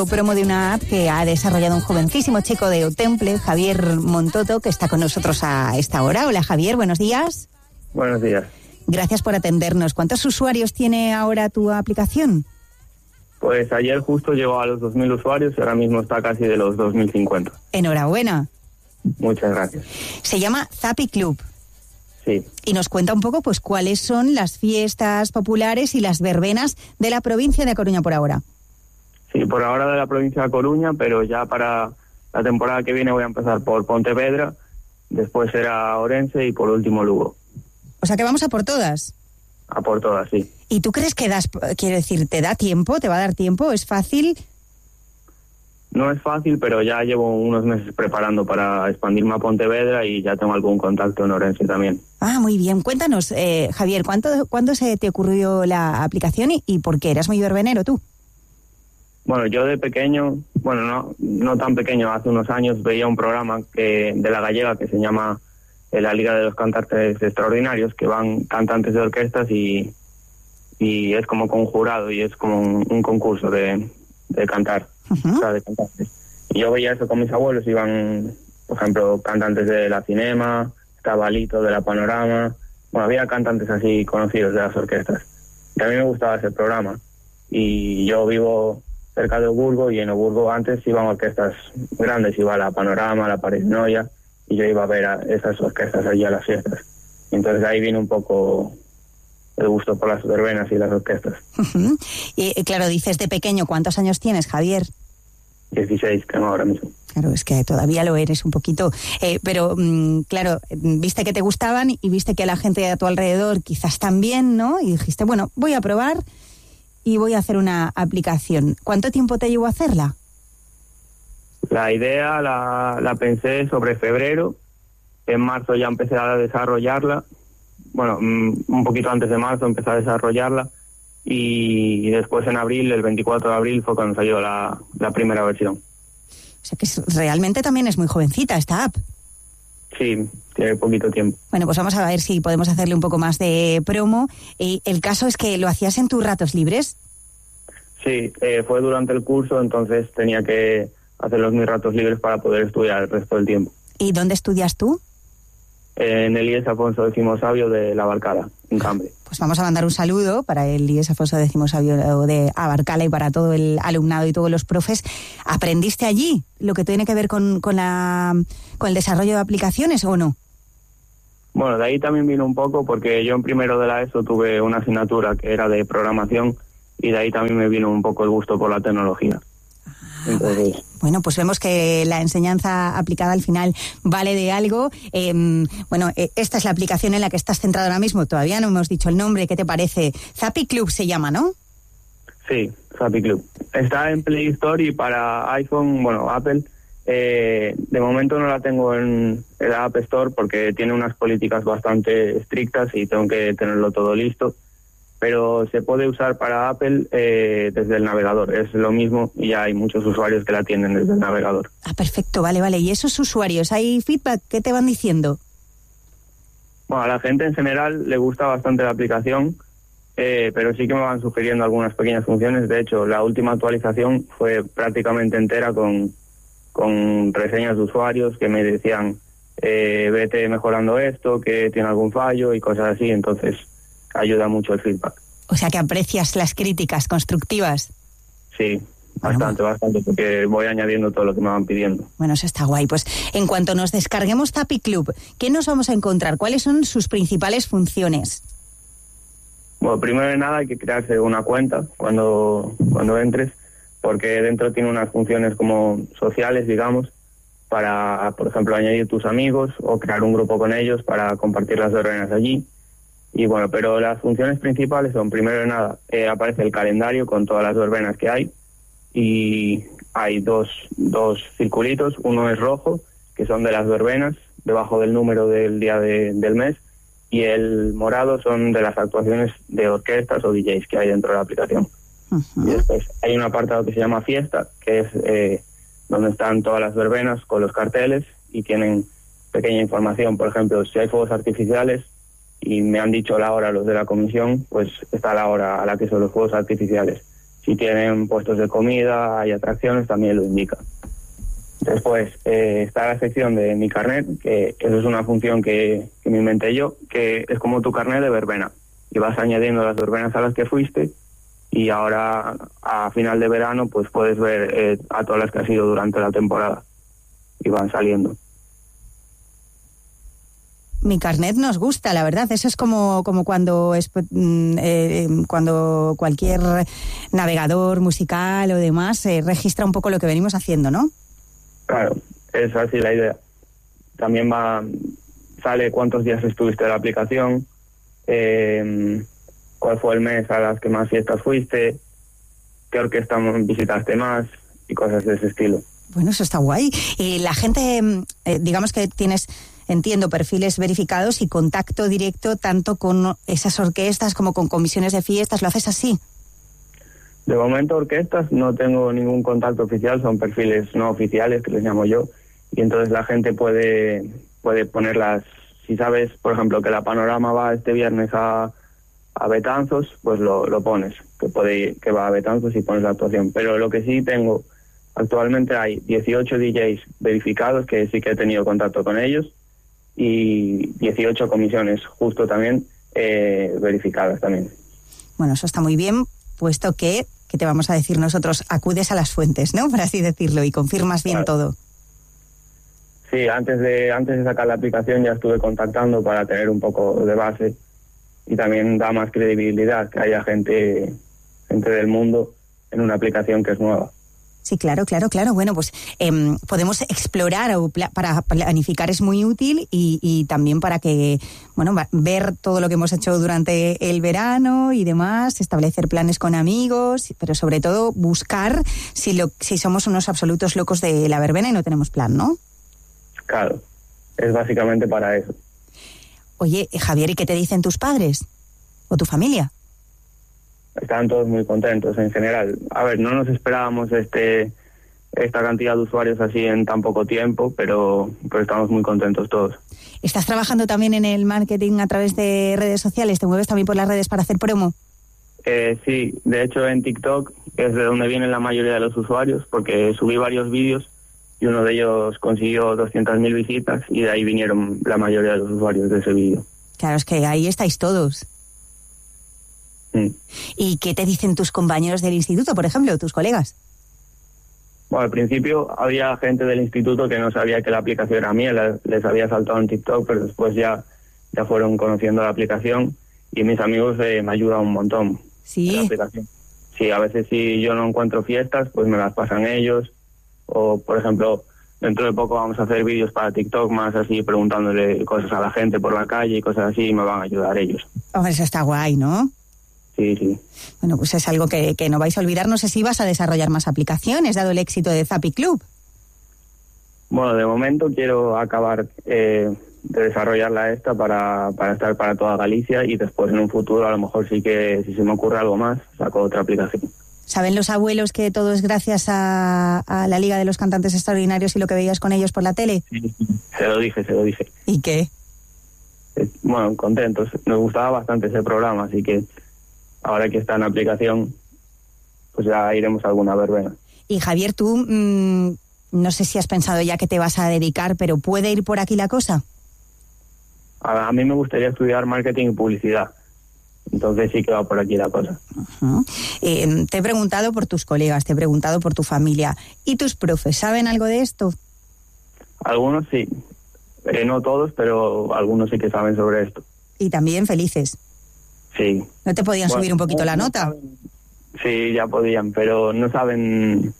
Promo de una app que ha desarrollado un jovencísimo chico de Eutemple, Javier Montoto, que está con nosotros a esta hora. Hola Javier, buenos días. Buenos días. Gracias por atendernos. ¿Cuántos usuarios tiene ahora tu aplicación? Pues ayer justo llegó a los 2.000 usuarios y ahora mismo está casi de los 2.050. Enhorabuena. Muchas gracias. Se llama Zapi Club. Sí. Y nos cuenta un poco pues cuáles son las fiestas populares y las verbenas de la provincia de A Coruña por ahora. Sí, por ahora de la provincia de A Coruña, pero ya para la temporada que viene voy a empezar por Pontevedra, después será Orense y por último Lugo. O sea que vamos a por todas. A por todas, sí. ¿Y tú crees que quiero decir, te da tiempo, te va a dar tiempo, es fácil? No es fácil, pero ya llevo unos meses preparando para expandirme a Pontevedra y ya tengo algún contacto en Orense también. Ah, muy bien. Cuéntanos, Javier, ¿cuándo se te ocurrió la aplicación y por qué? ¿Eras muy verbenero tú? Bueno, yo de pequeño, bueno, no tan pequeño, hace unos años veía un programa de la gallega que se llama la Liga de los Cantantes Extraordinarios, que van cantantes de orquestas y es como con un jurado y es como un concurso de cantar, Uh-huh. o sea, de cantantes. Y yo veía eso con mis abuelos, iban, por ejemplo, cantantes de la Cinema, estaba Lito de la Panorama, bueno, había cantantes así conocidos de las orquestas. Y a mí me gustaba ese programa. Y yo vivo cerca de Oburgo y en Oburgo antes iban orquestas grandes, iba la Panorama, la París Noia, y yo iba a ver a esas orquestas allí a las fiestas. Y entonces de ahí vino un poco el gusto por las verbenas y las orquestas. Uh-huh. Y claro, dices de pequeño, ¿cuántos años tienes, Javier? 16 tengo ahora mismo. Claro, es que todavía lo eres un poquito, pero claro, viste que te gustaban y viste que a la gente a tu alrededor quizás también, ¿no? Y dijiste, bueno, voy a probar y voy a hacer una aplicación. ¿Cuánto tiempo te llevó a hacerla? La idea la pensé sobre febrero. En marzo ya empecé a desarrollarla. Bueno, un poquito antes de marzo empecé a desarrollarla. Y después en abril, el 24 de abril, fue cuando salió la primera versión. O sea que realmente también es muy jovencita esta app. Sí, tiene poquito tiempo. Bueno, pues vamos a ver si podemos hacerle un poco más de promo. El caso es que lo hacías en tus ratos libres. Sí, fue durante el curso, entonces tenía que hacer mis ratos libres para poder estudiar el resto del tiempo. ¿Y dónde estudias tú? En el IES Afonso X Sabio de La Barcala, en Cambre. Pues vamos a mandar un saludo para el IES Afonso X Sabio de Abarcala y para todo el alumnado y todos los profes. ¿Aprendiste allí lo que tiene que ver con el desarrollo de aplicaciones o no? Bueno, de ahí también vino un poco porque yo en primero de la ESO tuve una asignatura que era de programación y de ahí también me vino un poco el gusto por la tecnología. Entonces, vale. Bueno, pues vemos que la enseñanza aplicada al final vale de algo. Esta es la aplicación en la que estás centrado ahora mismo. Todavía no hemos dicho el nombre. ¿Qué te parece? Zapi Club se llama, ¿no? Sí, Zapi Club. Está en Play Store y para iPhone, bueno, Apple. De momento no la tengo en la App Store porque tiene unas políticas bastante estrictas y tengo que tenerlo todo listo. Pero se puede usar para Apple desde el navegador. Es lo mismo y ya hay muchos usuarios que la tienen desde el navegador. Ah, perfecto, vale. ¿Y esos usuarios, hay feedback? ¿Qué te van diciendo? Bueno, a la gente en general le gusta bastante la aplicación, pero sí que me van sugiriendo algunas pequeñas funciones. De hecho, la última actualización fue prácticamente entera con reseñas de usuarios que me decían vete mejorando esto, que tiene algún fallo y cosas así. Entonces ayuda mucho el feedback. O sea que aprecias las críticas constructivas. Sí, bastante, porque voy añadiendo todo lo que me van pidiendo. Bueno, eso está guay. Pues en cuanto nos descarguemos Zapi Club, ¿qué nos vamos a encontrar? ¿Cuáles son sus principales funciones? Bueno, primero de nada hay que crearse una cuenta cuando entres, porque dentro tiene unas funciones como sociales, digamos, para, por ejemplo, añadir tus amigos o crear un grupo con ellos para compartir las verbenas allí. Y bueno, pero las funciones principales son, primero de nada, aparece el calendario con todas las verbenas que hay y hay dos circulitos, uno es rojo, que son de las verbenas, debajo del número del día del mes, y el morado son de las actuaciones de orquestas o DJs que hay dentro de la aplicación. Uh-huh. Y después hay un apartado que se llama Fiesta, que es donde están todas las verbenas con los carteles y tienen pequeña información, por ejemplo, si hay fuegos artificiales, y me han dicho la hora los de la comisión, pues está la hora a la que son los fuegos artificiales. Si tienen puestos de comida, hay atracciones, también lo indica. Después está la sección de Mi Carnet, que eso es una función que me inventé yo, que es como tu carnet de verbena. Y vas añadiendo las verbenas a las que fuiste, y ahora a final de verano pues puedes ver a todas las que has ido durante la temporada. Y van saliendo. Mi Carnet nos gusta, la verdad. Eso es como cuando cuando cualquier navegador musical o demás registra un poco lo que venimos haciendo, ¿no? Claro, es así la idea. También sale cuántos días estuviste en la aplicación, cuál fue el mes a las que más fiestas fuiste, qué orquesta visitaste más y cosas de ese estilo. Bueno, eso está guay. Y la gente, digamos que tienes, entiendo, perfiles verificados y contacto directo tanto con esas orquestas como con comisiones de fiestas. ¿Lo haces así? De momento, orquestas, no tengo ningún contacto oficial, son perfiles no oficiales, que les llamo yo, y entonces la gente puede ponerlas. Si sabes, por ejemplo, que la Panorama va este viernes a Betanzos, pues lo pones, que va a Betanzos y pones la actuación. Pero lo que sí tengo, actualmente hay 18 DJs verificados, que sí que he tenido contacto con ellos, y 18 comisiones, justo también, verificadas también. Bueno, eso está muy bien, puesto que, ¿qué te vamos a decir nosotros? Acudes a las fuentes, ¿no? Por así decirlo, y confirmas bien todo. Sí, antes de sacar la aplicación ya estuve contactando para tener un poco de base, y también da más credibilidad que haya gente del mundo en una aplicación que es nueva. Sí, claro. Bueno, pues podemos explorar para planificar es muy útil y también para que, bueno, ver todo lo que hemos hecho durante el verano y demás, establecer planes con amigos, pero sobre todo buscar si somos unos absolutos locos de la verbena y no tenemos plan, ¿no? Claro, es básicamente para eso. Oye, Javier, ¿y qué te dicen tus padres o tu familia? Están todos muy contentos en general. A ver, no nos esperábamos esta cantidad de usuarios así en tan poco tiempo, pero estamos muy contentos todos. ¿Estás trabajando también en el marketing a través de redes sociales? ¿Te mueves también por las redes para hacer promo? Sí, de hecho en TikTok es de donde vienen la mayoría de los usuarios, porque subí varios vídeos y uno de ellos consiguió 200.000 visitas y de ahí vinieron la mayoría de los usuarios de ese vídeo. Claro, es que ahí estáis todos. ¿Y qué te dicen tus compañeros del instituto, por ejemplo, tus colegas? Bueno, al principio había gente del instituto que no sabía que la aplicación era mía, les había saltado en TikTok, pero después ya fueron conociendo la aplicación y mis amigos me ayudan un montón. ¿Sí? La aplicación. Sí, a veces si yo no encuentro fiestas, pues me las pasan ellos. O, por ejemplo, dentro de poco vamos a hacer vídeos para TikTok más así, preguntándole cosas a la gente por la calle y cosas así, y me van a ayudar ellos. Oh, eso está guay, ¿no? Sí. Bueno, pues es algo que no vais a olvidar. No sé si vas a desarrollar más aplicaciones, dado el éxito de Zappy Club. Bueno, de momento quiero acabar de desarrollarla para estar para toda Galicia, y después en un futuro a lo mejor sí que, si se me ocurre algo más, saco otra aplicación. ¿Saben los abuelos que todo es gracias a la Liga de los Cantantes Extraordinarios y lo que veías con ellos por la tele? Sí, se lo dije. ¿Y qué? Bueno, contentos. Nos gustaba bastante ese programa, así que ahora que está en la aplicación, pues ya iremos a alguna verbena. Y Javier, tú, no sé si has pensado ya que te vas a dedicar, pero ¿puede ir por aquí la cosa? A mí me gustaría estudiar marketing y publicidad. Entonces sí que va por aquí la cosa. Uh-huh. Te he preguntado por tus colegas, te he preguntado por tu familia. ¿Y tus profes saben algo de esto? Algunos sí. No todos, pero algunos sí que saben sobre esto. ¿Y también felices? Sí. ¿No te podían subir un poquito la nota? Sí, ya podían, pero no saben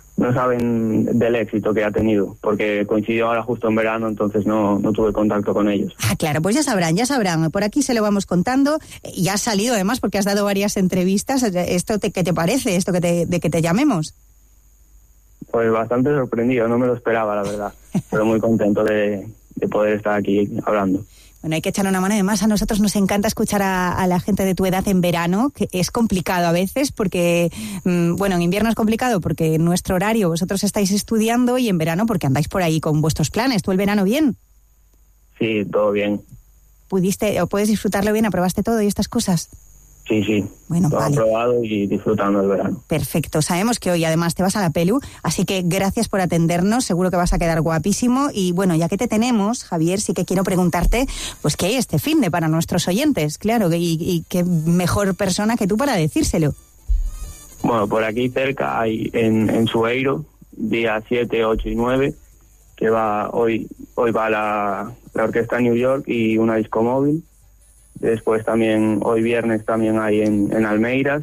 del éxito que ha tenido, porque coincidió ahora justo en verano, entonces no tuve contacto con ellos. Ah, claro, pues ya sabrán. Por aquí se lo vamos contando. Ya has salido además porque has dado varias entrevistas. ¿Qué te parece, esto de que te llamemos? Pues bastante sorprendido, no me lo esperaba, la verdad, pero muy contento de poder estar aquí hablando. Bueno, hay que echar una mano. Además, a nosotros nos encanta escuchar a la gente de tu edad en verano, que es complicado a veces porque, en invierno es complicado porque en nuestro horario vosotros estáis estudiando, y en verano porque andáis por ahí con vuestros planes. ¿Tú el verano bien? Sí, todo bien. ¿Puedes disfrutarlo bien? ¿Aprobaste todo y estas cosas? Sí. Bueno, lo he probado y disfrutando del verano. Perfecto. Sabemos que hoy además te vas a la Pelu, así que gracias por atendernos. Seguro que vas a quedar guapísimo. Y bueno, ya que te tenemos, Javier, sí que quiero preguntarte, pues, ¿qué hay este finde para nuestros oyentes? Claro, y qué mejor persona que tú para decírselo. Bueno, por aquí cerca hay en Sueiro, día 7, 8 y 9, que hoy va la orquesta New York y una disco móvil. Después también, hoy viernes también hay en Almeiras.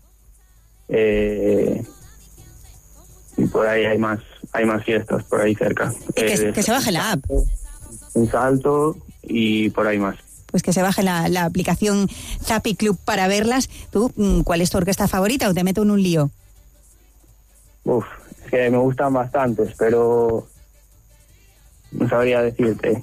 Y por ahí hay más fiestas por ahí cerca. Que se baje la app. En Salto y por ahí más. Pues que se baje la aplicación Zappy Club para verlas. ¿Tú cuál es tu orquesta favorita o te meto en un lío? Es que me gustan bastantes, pero no sabría decirte.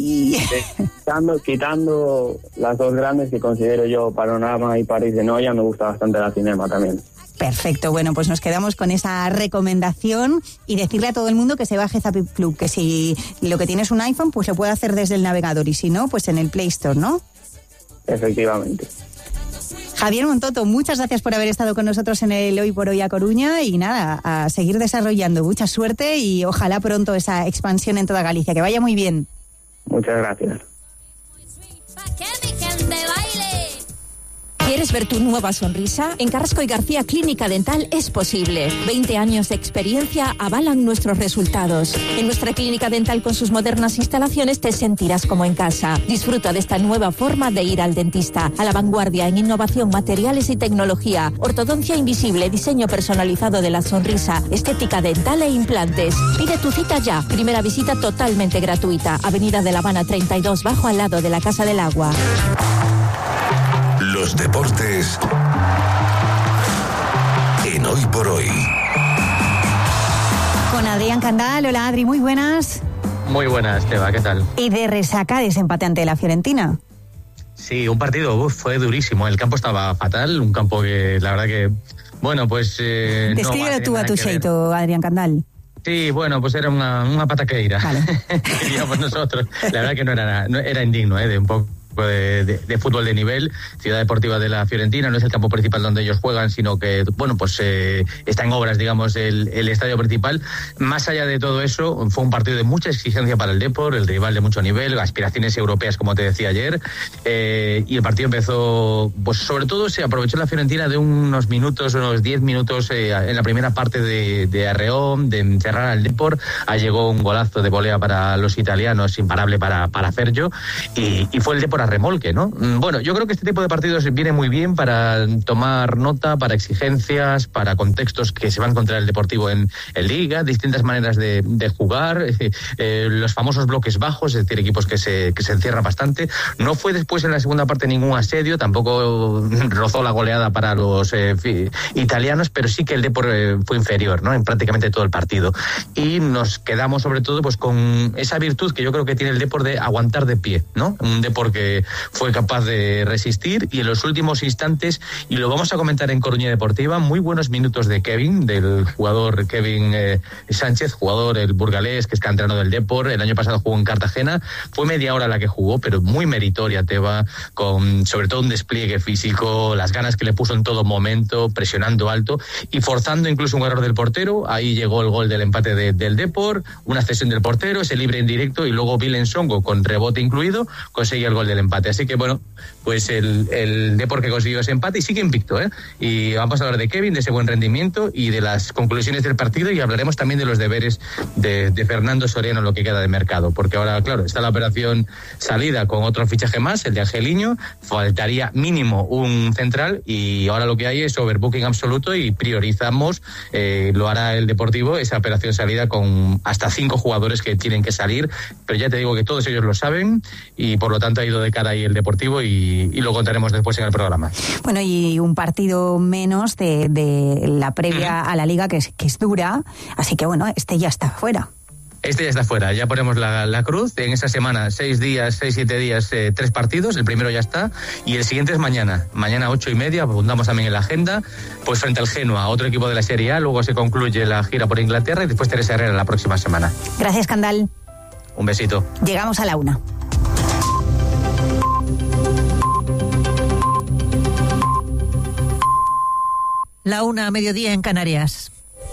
Quitando las dos grandes que considero yo, Panorama y París de Noia, me gusta bastante la Cinema también. Perfecto, bueno, pues nos quedamos con esa recomendación y decirle a todo el mundo que se baje Zappy Club, que si lo que tienes un iPhone, pues lo puede hacer desde el navegador y si no, pues en el Play Store, ¿no? Efectivamente. Javier Montoto, muchas gracias por haber estado con nosotros en el Hoy por Hoy a Coruña y nada, a seguir desarrollando. Mucha suerte y ojalá pronto esa expansión en toda Galicia. Que vaya muy bien. Muchas gracias. ¿Quieres ver tu nueva sonrisa? En Carrasco y García Clínica Dental es posible. 20 años de experiencia avalan nuestros resultados. En nuestra clínica dental con sus modernas instalaciones te sentirás como en casa. Disfruta de esta nueva forma de ir al dentista. A la vanguardia en innovación, materiales y tecnología. Ortodoncia invisible, diseño personalizado de la sonrisa, estética dental e implantes. Pide tu cita ya. Primera visita totalmente gratuita. Avenida de La Habana 32, bajo al lado de la Casa del Agua. Los deportes en Hoy por Hoy. Con Adrián Candal. Hola, Adri, muy buenas. Muy buenas, Teba, ¿qué tal? Y de resaca de ese empate ante la Fiorentina. Sí, un partido fue durísimo. El campo estaba fatal, un campo que la verdad que, bueno, pues... Descríbelo tú a tu xeito, Adrián Candal. Sí, bueno, pues era una pataqueira, vale. Diríamos nosotros. La verdad que no era indigno, de un poco de fútbol de nivel. Ciudad Deportiva de la Fiorentina no es el campo principal donde ellos juegan, sino que, bueno, pues está en obras, digamos, el estadio principal. Más allá de todo eso, fue un partido de mucha exigencia para el Depor, el rival de mucho nivel, aspiraciones europeas, como te decía ayer, y el partido empezó, pues sobre todo se aprovechó la Fiorentina de unos 10 minutos en la primera parte de arreón, de encerrar al Depor. Llegó un golazo de volea para los italianos, imparable para Fergio, y fue el Depor a remolque, ¿no? Bueno, yo creo que este tipo de partidos viene muy bien para tomar nota, para exigencias, para contextos que se van contra el Deportivo en Liga, distintas maneras de jugar, los famosos bloques bajos, es decir, equipos que se encierran bastante. No fue después en la segunda parte ningún asedio, tampoco rozó la goleada para los italianos, pero sí que el Depor fue inferior, ¿no? En prácticamente todo el partido. Y nos quedamos sobre todo pues con esa virtud que yo creo que tiene el Depor de aguantar de pie, ¿no? Un Depor que fue capaz de resistir y en los últimos instantes, y lo vamos a comentar en Coruña Deportiva, muy buenos minutos de Kevin, del jugador Kevin Sánchez, jugador el burgalés que es canterano del Depor. El año pasado jugó en Cartagena, fue media hora la que jugó, pero muy meritoria, Teba, con sobre todo un despliegue físico, las ganas que le puso en todo momento, presionando alto y forzando incluso un error del portero. Ahí llegó el gol del empate del Depor, una cesión del portero, ese libre en directo, y luego Vilen Songo, con rebote incluido, conseguía el gol del empate. Así que bueno, pues el Depor que consiguió ese empate y sigue invicto, y vamos a hablar de Kevin, de ese buen rendimiento y de las conclusiones del partido, y hablaremos también de los deberes de Fernando Soriano, lo que queda de mercado, porque ahora, claro, está la operación salida con otro fichaje más, el de Angeliño, faltaría mínimo un central, y ahora lo que hay es overbooking absoluto y priorizamos, lo hará el Deportivo, esa operación salida con hasta 5 jugadores que tienen que salir, pero ya te digo que todos ellos lo saben y por lo tanto ha ido de cara ahí el Deportivo y lo contaremos después en el programa. Bueno, y un partido menos de la previa a la Liga que es dura, así que bueno, este ya está fuera. Este ya está fuera, ya ponemos la cruz. En esta semana, 7 días, 3 partidos. El primero ya está y el siguiente es mañana 8:30, apuntamos también en la agenda, pues frente al Genoa, otro equipo de la Serie A. Luego se concluye la gira por Inglaterra y después Teresa Herrera la próxima semana. Gracias, Candal. Un besito. Llegamos a la 1. 1:00 en Canarias.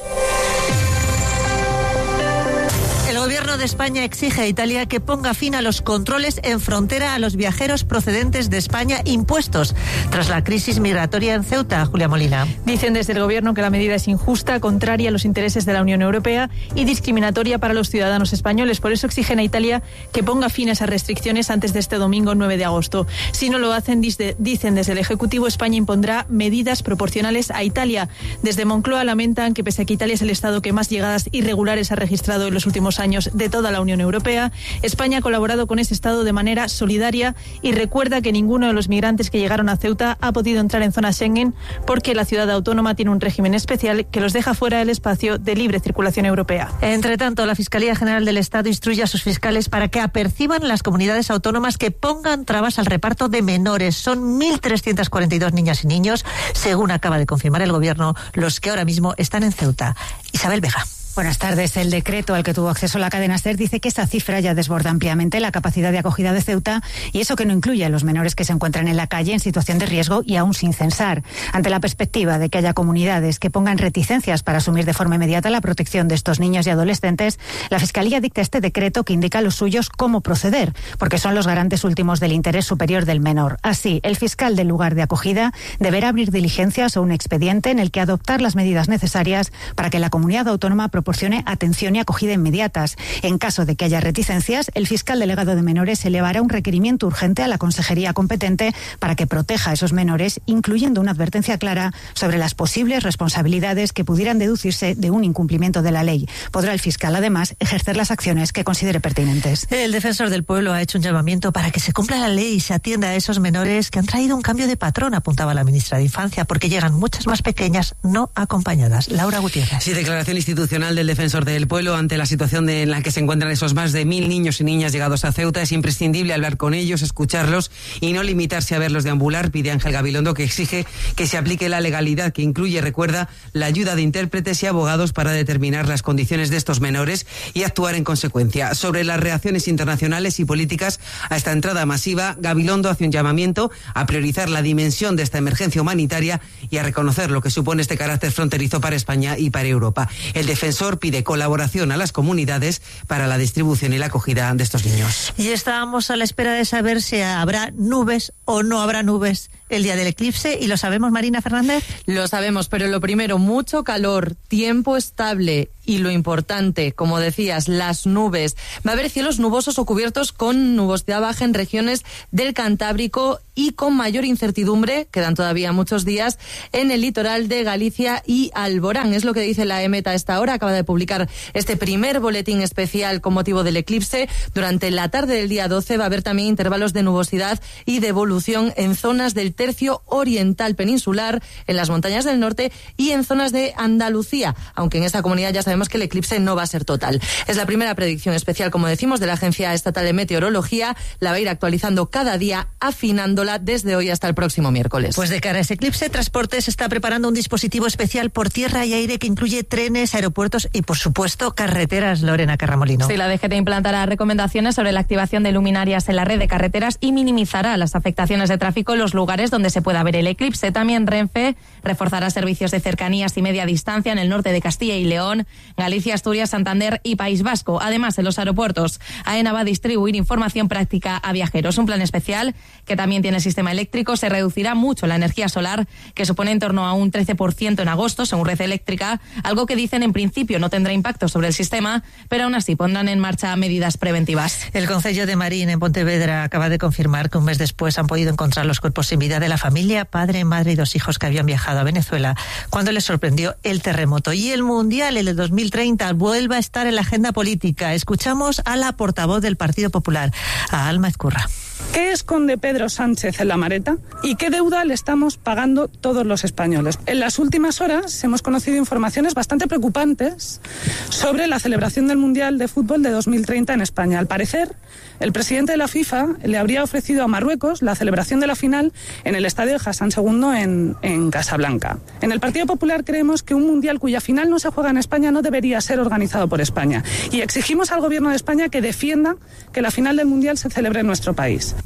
El Gobierno de España exige a Italia que ponga fin a los controles en frontera a los viajeros procedentes de España impuestos tras la crisis migratoria en Ceuta. Julia Molina. Dicen desde el Gobierno que la medida es injusta, contraria a los intereses de la Unión Europea y discriminatoria para los ciudadanos españoles. Por eso exigen a Italia que ponga fin a esas restricciones antes de este domingo 9 de agosto. Si no lo hacen, dicen desde el Ejecutivo, España impondrá medidas proporcionales a Italia. Desde Moncloa lamentan que pese a que Italia es el Estado que más llegadas irregulares ha registrado en los últimos años de toda la Unión Europea, España ha colaborado con ese Estado de manera solidaria y recuerda que ninguno de los migrantes que llegaron a Ceuta ha podido entrar en zona Schengen porque la ciudad autónoma tiene un régimen especial que los deja fuera del espacio de libre circulación europea. Entre tanto, la Fiscalía General del Estado instruye a sus fiscales para que aperciban las comunidades autónomas que pongan trabas al reparto de menores. Son 1.342 niñas y niños, según acaba de confirmar el Gobierno, los que ahora mismo están en Ceuta. Isabel Vega. Buenas tardes. El decreto al que tuvo acceso la cadena SER dice que esa cifra ya desborda ampliamente la capacidad de acogida de Ceuta y eso que no incluye a los menores que se encuentran en la calle en situación de riesgo y aún sin censar. Ante la perspectiva de que haya comunidades que pongan reticencias para asumir de forma inmediata la protección de estos niños y adolescentes, la Fiscalía dicta este decreto que indica a los suyos cómo proceder, porque son los garantes últimos del interés superior del menor. Así, el fiscal del lugar de acogida deberá abrir diligencias o un expediente en el que adoptar las medidas necesarias para que la comunidad autónoma proporcione atención y acogida inmediatas. En caso de que haya reticencias, el fiscal delegado de menores elevará un requerimiento urgente a la consejería competente para que proteja a esos menores, incluyendo una advertencia clara sobre las posibles responsabilidades que pudieran deducirse de un incumplimiento de la ley. Podrá el fiscal, además, ejercer las acciones que considere pertinentes. El defensor del pueblo ha hecho un llamamiento para que se cumpla la ley y se atienda a esos menores que han traído un cambio de patrón, apuntaba la ministra de Infancia, porque llegan muchas más pequeñas no acompañadas. Laura Gutiérrez. Sí, declaración institucional del defensor del pueblo ante la situación en la que se encuentran esos más de 1.000 niños y niñas llegados a Ceuta. Es imprescindible hablar con ellos, escucharlos y no limitarse a verlos deambular. Pide Ángel Gabilondo que exige que se aplique la legalidad que incluye, recuerda, la ayuda de intérpretes y abogados para determinar las condiciones de estos menores y actuar en consecuencia. Sobre las reacciones internacionales y políticas a esta entrada masiva, Gabilondo hace un llamamiento a priorizar la dimensión de esta emergencia humanitaria y a reconocer lo que supone este carácter fronterizo para España y para Europa. El defensor pide colaboración a las comunidades para la distribución y la acogida de estos niños. Y estábamos a la espera de saber si habrá nubes o no habrá nubes el día del eclipse, y lo sabemos, Marina Fernández. Lo sabemos, pero lo primero, mucho calor, tiempo estable y lo importante, como decías, las nubes. Va a haber cielos nubosos o cubiertos con nubosidad baja en regiones del Cantábrico y con mayor incertidumbre, quedan todavía muchos días, en el litoral de Galicia y Alborán. Es lo que dice la EMET a esta hora. Acaba de publicar este primer boletín especial con motivo del eclipse. Durante la tarde del día 12 va a haber también intervalos de nubosidad y de evolución en zonas del tercio oriental peninsular, en las montañas del norte y en zonas de Andalucía, aunque en esta comunidad ya sabemos que el eclipse no va a ser total. Es la primera predicción especial, como decimos, de la Agencia Estatal de Meteorología. La va a ir actualizando cada día, afinándola desde hoy hasta el próximo miércoles. Pues de cara a ese eclipse, Transportes está preparando un dispositivo especial por tierra y aire que incluye trenes, aeropuertos y, por supuesto, carreteras. Lorena Carramolino. Sí, la DGT implantará recomendaciones sobre la activación de luminarias en la red de carreteras y minimizará las afectaciones de tráfico en los lugares donde se pueda ver el eclipse. También Renfe reforzará servicios de cercanías y media distancia en el norte de Castilla y León, Galicia, Asturias, Santander y País Vasco. Además, en los aeropuertos, AENA va a distribuir información práctica a viajeros. Un plan especial que también tiene el sistema eléctrico. Se reducirá mucho la energía solar, que supone en torno a un 13% en agosto, según Red Eléctrica, algo que dicen en principio no tendrá impacto sobre el sistema, pero aún así pondrán en marcha medidas preventivas. El Concello de Marín, en Pontevedra, acaba de confirmar que un mes después han podido encontrar los cuerpos sin vida de la familia, padre, madre y 2 hijos que habían viajado a Venezuela cuando les sorprendió el terremoto. Y el Mundial, el de 2030, vuelve a estar en la agenda política. Escuchamos a la portavoz del Partido Popular, a Alma Ezcurra. ¿Qué esconde Pedro Sánchez en la maleta? ¿Y qué deuda le estamos pagando todos los españoles? En las últimas horas hemos conocido informaciones bastante preocupantes sobre la celebración del Mundial de Fútbol de 2030 en España. Al parecer, el presidente de la FIFA le habría ofrecido a Marruecos la celebración de la final en el estadio Hassan II en Casablanca. En el Partido Popular creemos que un Mundial cuya final no se juega en España no debería ser organizado por España. Y exigimos al Gobierno de España que defienda que la final del Mundial se celebre en nuestro país.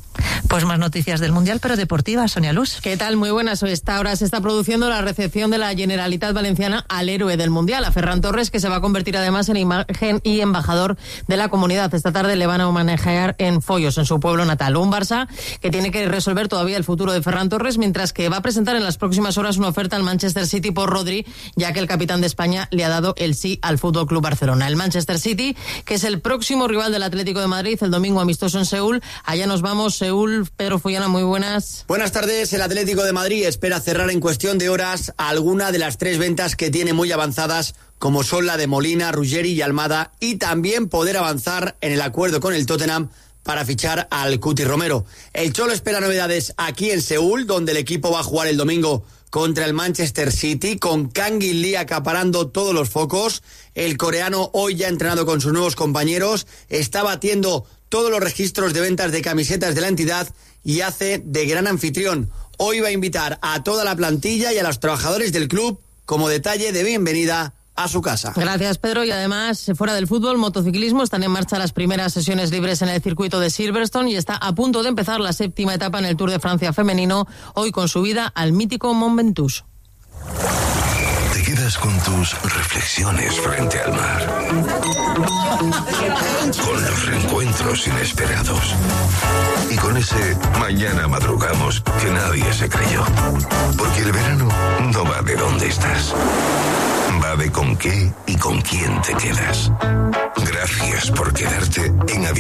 Pues más noticias del Mundial, pero deportivas, Sonia Luz. ¿Qué tal? Muy buenas. Esta hora se está produciendo la recepción de la Generalitat Valenciana al héroe del Mundial, a Ferran Torres, que se va a convertir además en imagen y embajador de la comunidad. Esta tarde le van a homenajear en Foyos, en su pueblo natal. Un Barça que tiene que resolver todavía el futuro de Ferran Torres, mientras que va a presentar en las próximas horas una oferta al Manchester City por Rodri, ya que el capitán de España le ha dado el sí al FC Barcelona. El Manchester City, que es el próximo rival del Atlético de Madrid, el domingo amistoso en Seúl. Allá nos vamos, Seúl. Pedro Follana, muy buenas. Buenas tardes. El Atlético de Madrid espera cerrar en cuestión de horas alguna de las 3 ventas que tiene muy avanzadas, como son la de Molina, Ruggeri y Almada, y también poder avanzar en el acuerdo con el Tottenham para fichar al Cuti Romero. El Cholo espera novedades aquí en Seúl, donde el equipo va a jugar el domingo contra el Manchester City, con Kang In Lee acaparando todos los focos. El coreano, hoy ya entrenado con sus nuevos compañeros, está batiendo todos los registros de ventas de camisetas de la entidad y hace de gran anfitrión. Hoy va a invitar a toda la plantilla y a los trabajadores del club como detalle de bienvenida a su casa. Gracias, Pedro. Y además, fuera del fútbol, motociclismo, están en marcha las primeras sesiones libres en el circuito de Silverstone y está a punto de empezar la 7ª etapa en el Tour de Francia femenino, hoy con subida al mítico Mont Ventoux. Te quedas con tus reflexiones frente al mar, con los reencuentros inesperados y con ese mañana madrugamos que nadie se creyó. Porque el verano no va de dónde estás, va de con qué y con quién te quedas. Gracias por quedarte en